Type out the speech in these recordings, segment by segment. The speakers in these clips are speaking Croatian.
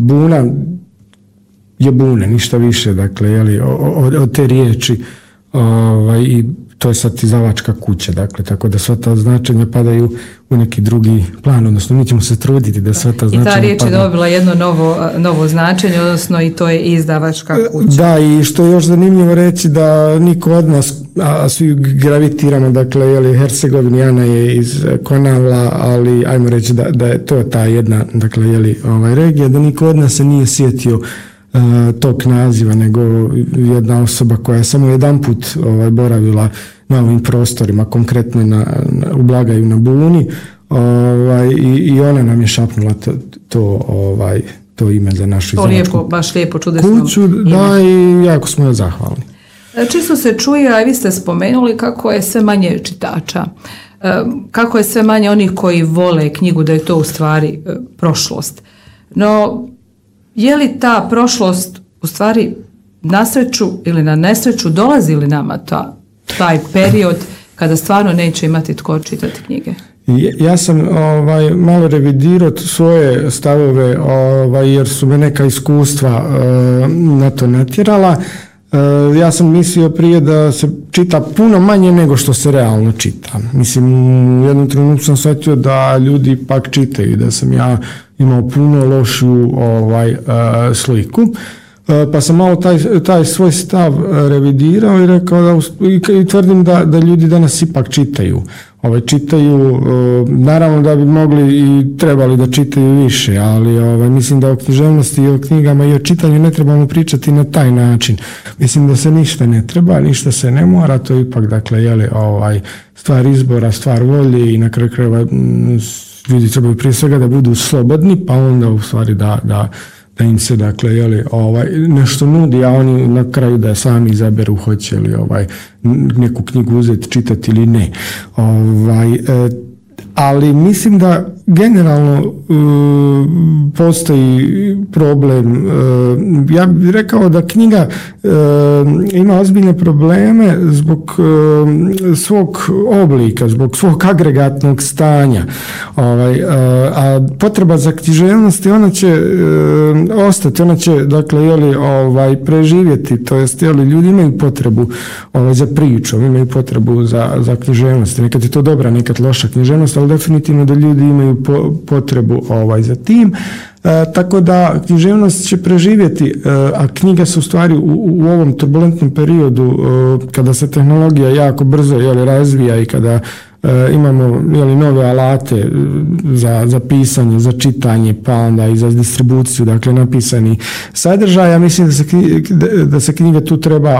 buna je buna, ništa više, dakle, jeli, od te riječi, i to je sad izdavačka kuća, dakle, tako da sva ta značenja padaju u neki drugi plan, odnosno mi ćemo se truditi da sva ta značenja i ta riječ je dobila jedno novo značenje, odnosno i to je izdavačka kuća. Da, i što je još zanimljivo reći da niko od nas, a svi gravitiramo, dakle, jeli, Hercegovina je iz Konavla, ali ajmo reći da je to ta jedna, dakle, jeli, regija, da niko od nas se nije sjetio tog naziva, nego jedna osoba koja je samo jedanput boravila na ovim prostorima, konkretno u Blagaju na Buni, i ona nam je šapnula to ime za našu izdavačku baš lijepo, čudesno kuću, da, i jako smo joj zahvalni. Čisto se čuje, a vi ste spomenuli kako je sve manje čitača, kako je sve manje onih koji vole knjigu, da je to u stvari prošlost. No, je li ta prošlost u stvari na sreću ili na nesreću, dolazi li nama taj period kada stvarno neće imati tko čitati knjige? Ja sam malo revidirao svoje stavove, jer su me neka iskustva na to natjerala. Ja sam mislio prije da se čita puno manje nego što se realno čita. Mislim, u jednom trenutku sam shvatio da ljudi ipak čitaju, da sam ja imao puno lošiju sliku. Pa sam malo taj svoj stav revidirao i rekao i tvrdim da ljudi danas ipak čitaju. Čitaju, naravno da bi mogli i trebali da čitaju više, ali mislim da o književnosti i o knjigama i o čitanju ne trebamo pričati na taj način. Mislim da se ništa ne treba, ništa se ne mora, to je ipak, dakle, stvar izbora, stvar volje i na kraju krajeva ljudi trebaju prije svega da budu slobodni, pa onda u stvari da im se, dakle, nešto nudi, a oni na kraju da sami izaberu hoće li neku knjigu uzeti, čitati ili ne. Ali mislim da generalno postoji problem. Ja bih rekao da knjiga ima ozbiljne probleme zbog svog oblika, zbog svog agregatnog stanja. A potreba za književnosti, ona će ostati, ona će, dakle, preživjeti, to jest, ljudi imaju potrebu za pričom, imaju potrebu za književnost. Nekad je to dobra, nekad loša književnost, ali definitivno da ljudi imaju potrebu za tim. Tako da književnost će preživjeti, a knjiga se u stvari u ovom turbulentnom periodu kada se tehnologija jako brzo razvija i kada imamo nove alate za pisanje, za čitanje, pa onda i za distribuciju, dakle, napisani sadržaj. Ja mislim da se knjiga tu treba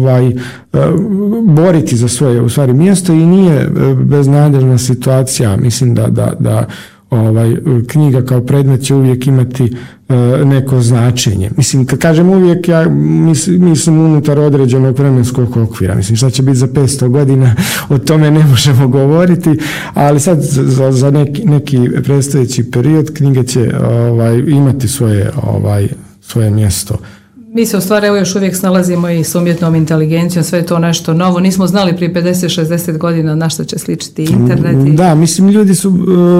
boriti za svoje, u stvari, mjesto i nije beznadežna situacija. Mislim da knjiga kao predmet će uvijek imati neko značenje. Mislim, kad kažem uvijek, ja mislim unutar određenog vremenskog okvira. Mislim, šta će biti za 500 godina, o tome ne možemo govoriti, ali sad za neki predstojeći period knjiga će imati svoje mjesto. Mi se u stvari još uvijek snalazimo i s umjetnom inteligencijom, sve je to nešto novo. Nismo znali prije 50-60 godina na što će sličiti internet. Da, mislim, ljudi su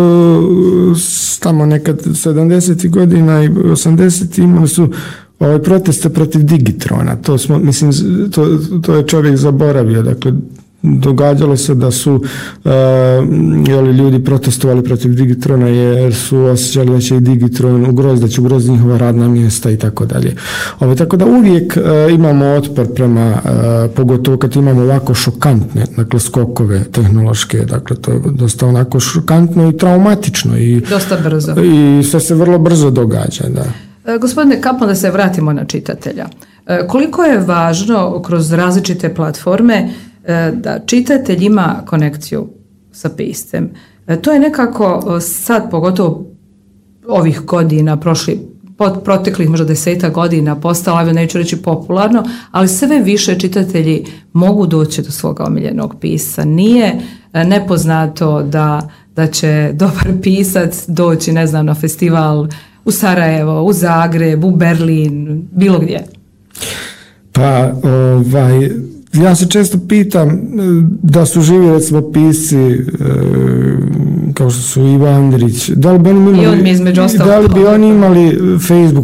tamo nekad 70. godina i 80. imali su proteste protiv Digitrona. To je čovjek zaboravio. Dakle, događalo se da su ljudi protestovali protiv Digitrona jer su osjećali da će i Digitron ugroziti, da će ugroziti njihova radna mjesta i tako dalje. Tako da uvijek imamo otpor prema, pogotovo kad imamo ovako šokantne, dakle, skokove tehnološke, dakle, to je dosta onako šokantno i traumatično i dosta brzo. I sve se vrlo brzo događa, da. Gospodine Kaplan, da se vratimo na čitatelja. Koliko je važno kroz različite platforme da čitatelj ima konekciju sa piscem? To je nekako sad, pogotovo ovih godina, proteklih možda 10 godina postalo, neću reći popularno, ali sve više čitatelji mogu doći do svoga omiljenog pisca. Nije nepoznato da će dobar pisac doći, ne znam, na festival u Sarajevo, u Zagreb, u Berlin, bilo gdje. Pa, ja se često pitam da su živi, recimo, pisci kao što su Ivo Andrić, da li bi oni imali Facebook